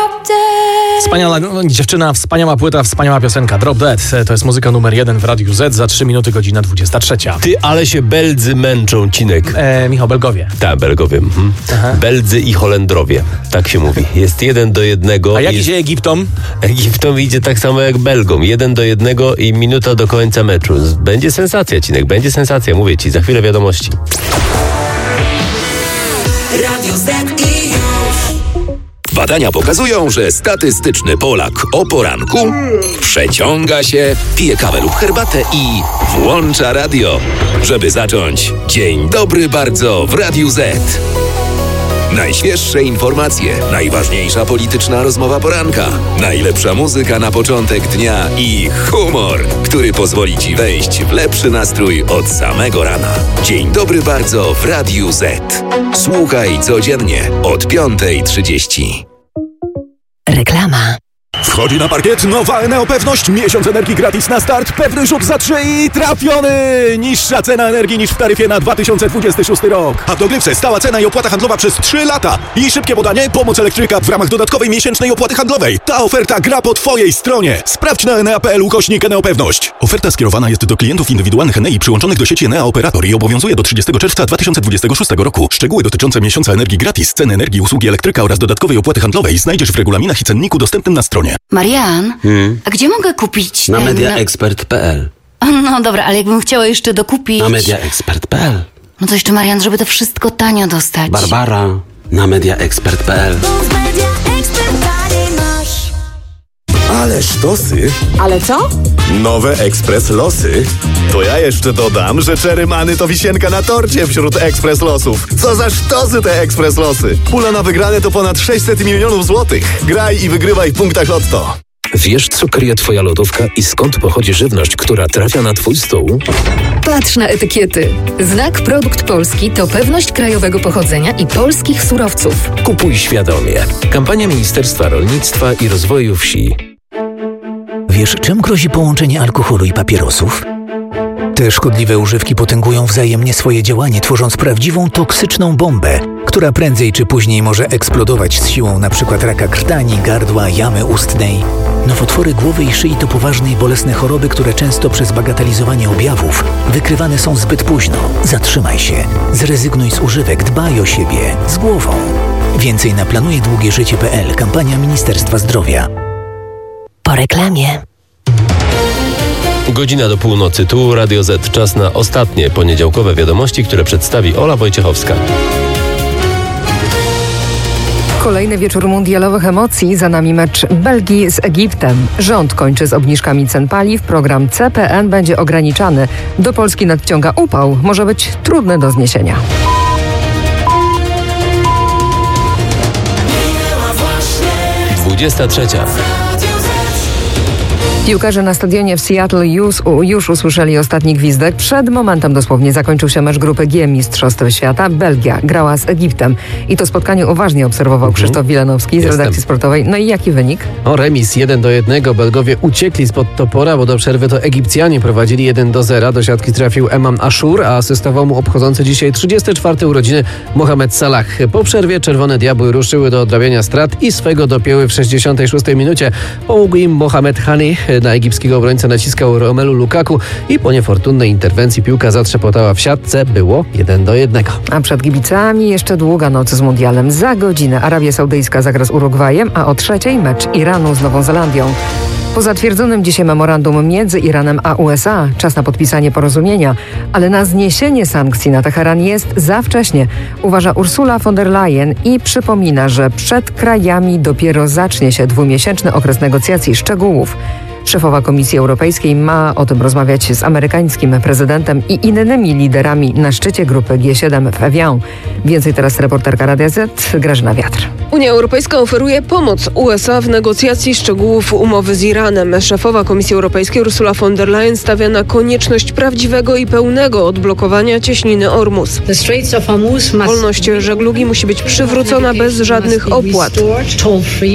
Wspaniała dziewczyna, wspaniała płyta, wspaniała piosenka. Drop Dead to jest muzyka numer 1 w Radiu Z. Za 3 minuty godzina 23. Ty, ale się Beldzy męczą, Cinek. Michał, Belgowie. Tak, Belgowie. Beldzy i Holendrowie. Tak się mówi. Jest 1-1. A jak idzie Egiptom? Egiptom idzie tak samo jak Belgom. 1-1 i minuta do końca meczu. Będzie sensacja, Cinek. Będzie sensacja. Mówię ci, za chwilę wiadomości. Radio Z i już. Badania pokazują, że statystyczny Polak o poranku przeciąga się, pije kawę lub herbatę i włącza radio, żeby zacząć dzień dobry bardzo w Radiu Z. Najświeższe informacje, najważniejsza polityczna rozmowa poranka, najlepsza muzyka na początek dnia i humor, który pozwoli ci wejść w lepszy nastrój od samego rana. Dzień dobry bardzo w Radiu Z. Słuchaj codziennie od 5:30. Reklama. Wchodzi na parkiet nowa Eneo Pewność. Miesiąc energii gratis na start. Pewny rzut za 3 i trafiony! Niższa cena energii niż w taryfie na 2026 rok. A w dogrywce stała cena i opłata handlowa przez 3 lata. I szybkie podanie, pomoc elektryka w ramach dodatkowej miesięcznej opłaty handlowej. Ta oferta gra po Twojej stronie. Sprawdź na enea.pl/Eneo Pewność. Oferta skierowana jest do klientów indywidualnych Enei przyłączonych do sieci Enea Operator i obowiązuje do 30 czerwca 2026 roku. Szczegóły dotyczące miesiąca energii gratis, ceny energii, usługi elektryka oraz dodatkowej opłaty handlowej znajdziesz w regulaminach i cenniku dostępnym na stronie. Marian, a gdzie mogę kupić Na mediaexpert.pl. No dobra, ale jakbym chciała jeszcze dokupić... Na mediaexpert.pl. No to jeszcze, Marian, żeby to wszystko tanio dostać. Barbara, na mediaexpert.pl. Ale sztosy. Ale co? Nowe Ekspres Losy. To ja jeszcze dodam, że Cherry Money to wisienka na torcie wśród Ekspres Losów. Co za sztosy te Ekspres Losy. Pula na wygrane to ponad 600 milionów złotych. Graj i wygrywaj w punktach Lotto. Wiesz, co kryje Twoja lodówka i skąd pochodzi żywność, która trafia na Twój stół? Patrz na etykiety. Znak Produkt Polski to pewność krajowego pochodzenia i polskich surowców. Kupuj świadomie. Kampania Ministerstwa Rolnictwa i Rozwoju Wsi. Wiesz, czym grozi połączenie alkoholu i papierosów? Te szkodliwe używki potęgują wzajemnie swoje działanie, tworząc prawdziwą toksyczną bombę, która prędzej czy później może eksplodować z siłą np. raka krtani, gardła, jamy ustnej. Nowotwory głowy i szyi to poważne i bolesne choroby, które często przez bagatelizowanie objawów wykrywane są zbyt późno. Zatrzymaj się, zrezygnuj z używek, dbaj o siebie, z głową. Więcej na planujedługieżycie.pl. Kampania Ministerstwa Zdrowia. Po reklamie. Godzina do północy, tu Radio Z. Czas na ostatnie poniedziałkowe wiadomości, które przedstawi Ola Wojciechowska. Kolejny wieczór mundialowych emocji, za nami mecz Belgii z Egiptem. Rząd kończy z obniżkami cen paliw, program CPN będzie ograniczany. Do Polski nadciąga upał, może być trudny do zniesienia. Dwudziesta trzecia. Piłkarze na stadionie w Seattle już usłyszeli ostatni gwizdek. Przed momentem dosłownie zakończył się mecz grupy G Mistrzostw Świata. Belgia grała z Egiptem i to spotkanie uważnie obserwował Krzysztof Wilanowski z redakcji sportowej. No i jaki wynik? Remis 1-1. Belgowie uciekli spod topora, bo do przerwy to Egipcjanie prowadzili 1-0. Do siatki trafił Emam Ashur, a asystował mu obchodzący dzisiaj 34. urodziny Mohamed Salah. Po przerwie Czerwone Diabły ruszyły do odrabiania strat i swego dopięły w 66. minucie. Pomógł im Mohamed Hani. Na egipskiego obrońcę naciskał Romelu Lukaku i po niefortunnej interwencji piłka zatrzepotała w siatce. Było 1-1. A przed kibicami jeszcze długa noc z mundialem. Za godzinę Arabia Saudyjska zagra z Urugwajem, a o 3:00 mecz Iranu z Nową Zelandią. Po zatwierdzonym dzisiaj memorandum między Iranem a USA czas na podpisanie porozumienia, ale na zniesienie sankcji na Teheran jest za wcześnie, uważa Ursula von der Leyen i przypomina, że przed krajami dopiero zacznie się 2-miesięczny okres negocjacji szczegółów. Szefowa Komisji Europejskiej ma o tym rozmawiać z amerykańskim prezydentem i innymi liderami na szczycie grupy G7 w Evian. Więcej teraz reporterka Radia Z, Grażyna Wiatr. Unia Europejska oferuje pomoc USA w negocjacji szczegółów umowy z Iranem. Szefowa Komisji Europejskiej Ursula von der Leyen stawia na konieczność prawdziwego i pełnego odblokowania cieśniny Ormus. Wolność żeglugi musi być przywrócona bez żadnych opłat.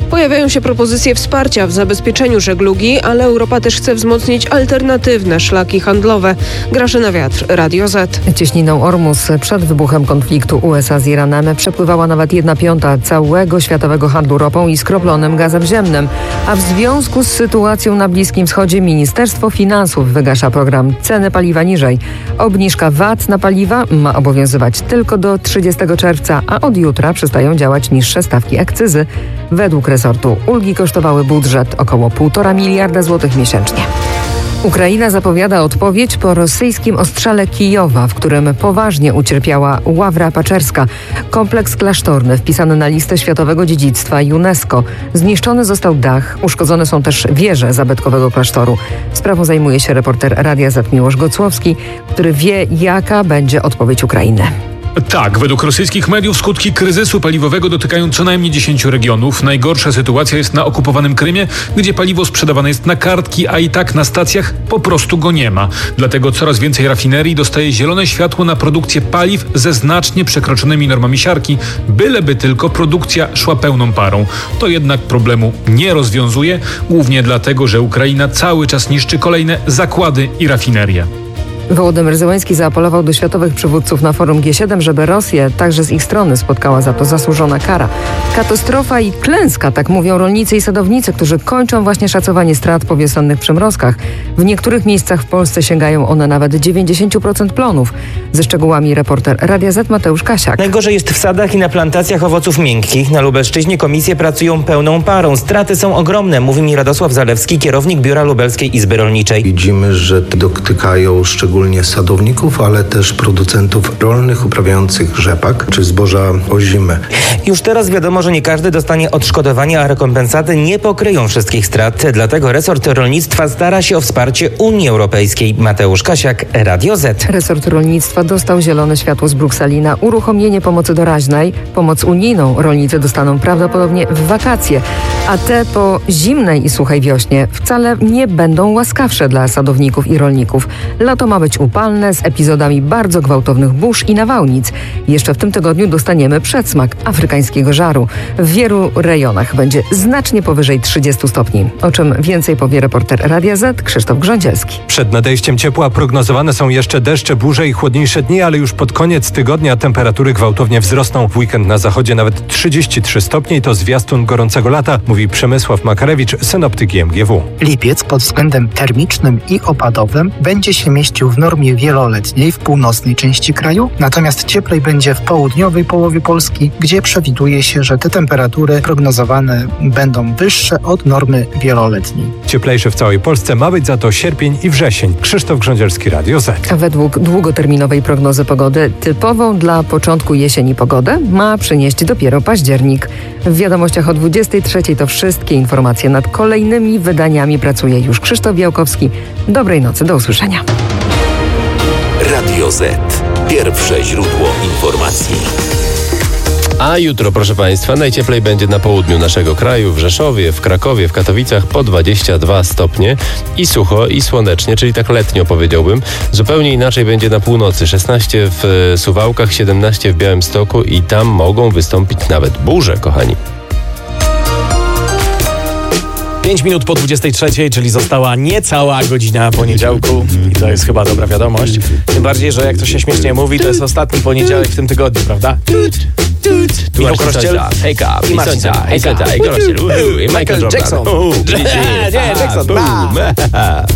Pojawiają się propozycje wsparcia w zabezpieczeniu żeglugi, ale Europa też chce wzmocnić alternatywne szlaki handlowe. Grażyna Wiatr, Radio Z. Cieśniną Ormus przed wybuchem konfliktu USA z Iranem przepływała nawet 1/5 całego światowego handlu ropą i skroplonym gazem ziemnym. A w związku z sytuacją na Bliskim Wschodzie Ministerstwo Finansów wygasza program Ceny paliwa niżej. Obniżka VAT na paliwa ma obowiązywać tylko do 30 czerwca, a od jutra przestają działać niższe stawki akcyzy. Według resortu ulgi kosztowały budżet około 1,5 miliarda złotych miesięcznie. Ukraina zapowiada odpowiedź po rosyjskim ostrzale Kijowa, w którym poważnie ucierpiała Ławra Paczerska, kompleks klasztorny wpisany na listę światowego dziedzictwa UNESCO. Zniszczony został dach, uszkodzone są też wieże zabytkowego klasztoru. Sprawą zajmuje się reporter Radia Z Miłosz Gocłowski, który wie, jaka będzie odpowiedź Ukrainy. Tak, według rosyjskich mediów skutki kryzysu paliwowego dotykają co najmniej 10 regionów. Najgorsza sytuacja jest na okupowanym Krymie, gdzie paliwo sprzedawane jest na kartki, a i tak na stacjach po prostu go nie ma. Dlatego coraz więcej rafinerii dostaje zielone światło na produkcję paliw ze znacznie przekroczonymi normami siarki, byleby tylko produkcja szła pełną parą. To jednak problemu nie rozwiązuje, głównie dlatego, że Ukraina cały czas niszczy kolejne zakłady i rafinerie. Wołodymyr Zełenski zaapelował do światowych przywódców na forum G7, żeby Rosję także z ich strony spotkała za to zasłużona kara. Katastrofa i klęska, tak mówią rolnicy i sadownicy, którzy kończą właśnie szacowanie strat po wiosennych przymrozkach. W niektórych miejscach w Polsce sięgają one nawet 90% plonów. Ze szczegółami reporter Radia Z Mateusz Kasiak. Najgorzej jest w sadach i na plantacjach owoców miękkich. Na Lubelszczyźnie komisje pracują pełną parą. Straty są ogromne, mówi mi Radosław Zalewski, kierownik Biura Lubelskiej Izby Rolniczej. Widzimy, że dotykają szczególnie sadowników, ale też producentów rolnych uprawiających rzepak czy zboża ozime. Już teraz wiadomo, że nie każdy dostanie odszkodowania, a rekompensaty nie pokryją wszystkich strat. Dlatego resort rolnictwa stara się o wsparcie Unii Europejskiej. Mateusz Kasiak, Radio Z. Resort rolnictwa dostał zielone światło z Brukseli na uruchomienie pomocy doraźnej. Pomoc unijną rolnicy dostaną prawdopodobnie w wakacje, a te po zimnej i suchej wiośnie wcale nie będą łaskawsze dla sadowników i rolników. Lato ma być upalne z epizodami bardzo gwałtownych burz i nawałnic. Jeszcze w tym tygodniu dostaniemy przedsmak afrykańskiego żaru. W wielu rejonach będzie znacznie powyżej 30 stopni. O czym więcej powie reporter Radia Z Krzysztof Grządzielski. Przed nadejściem ciepła prognozowane są jeszcze deszcze, burze i chłodniejsze dni, ale już pod koniec tygodnia temperatury gwałtownie wzrosną. W weekend na zachodzie nawet 33 stopnie i to zwiastun gorącego lata, mówi Przemysław Makarewicz, synoptyk IMGW. Lipiec pod względem termicznym i opadowym będzie się mieścił w normie wieloletniej w północnej części kraju, natomiast cieplej będzie w południowej połowie Polski, gdzie przewiduje się, że te temperatury prognozowane będą wyższe od normy wieloletniej. Cieplejszy w całej Polsce ma być za to sierpień i wrzesień. Krzysztof Grządzielski, Radio Z. A według długoterminowej prognozy pogody typową dla początku jesieni pogodę ma przynieść dopiero październik. W wiadomościach o 23:00 to wszystkie informacje. Nad kolejnymi wydaniami pracuje już Krzysztof Białkowski. Dobrej nocy, do usłyszenia. Radio Z. Pierwsze źródło informacji. A jutro, proszę Państwa, najcieplej będzie na południu naszego kraju, w Rzeszowie, w Krakowie, w Katowicach po 22 stopnie i sucho i słonecznie, czyli tak letnio powiedziałbym. Zupełnie inaczej będzie na północy, 16 w Suwałkach, 17 w Białymstoku i tam mogą wystąpić nawet burze, kochani. 5 minut po 23:00, czyli została niecała godzina poniedziałku i to jest chyba dobra wiadomość. Tym bardziej, że jak to się śmiesznie mówi, to jest ostatni poniedziałek w tym tygodniu, prawda? Michał Krościel i Marcin Michael Jackson.